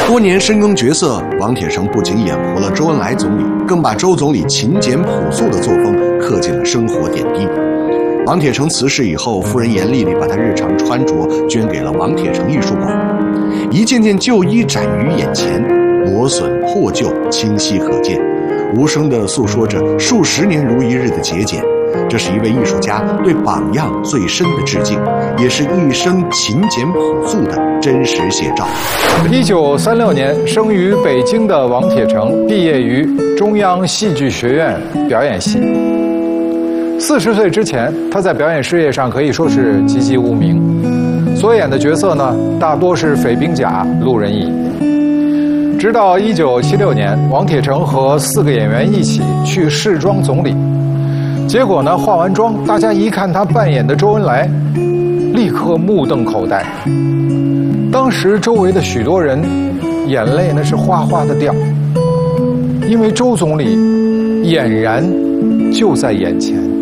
多年深耕角色，王铁成不仅演活了周恩来总理，更把周总理勤俭朴素的作风刻进了生活点滴。王铁成辞世以后，夫人严丽丽把他日常穿着捐给了王铁成艺术馆，一件件旧衣展于眼前，磨损破旧清晰可见，无声地诉说着数十年如一日的节俭。这是一位艺术家对榜样最深的致敬，也是一生勤俭朴素的真实写照。 1936年生于北京的王铁成，毕业于中央戏剧学院表演系。40岁之前，他在表演事业上可以说是籍籍无名，所演的角色呢，大多是匪兵甲、路人乙。直到1976年，王铁成和4个演员一起去试装总理。结果呢，化完妆，大家一看他扮演的周恩来，立刻目瞪口呆。当时周围的许多人眼泪那是哗哗的掉，因为周总理俨然就在眼前。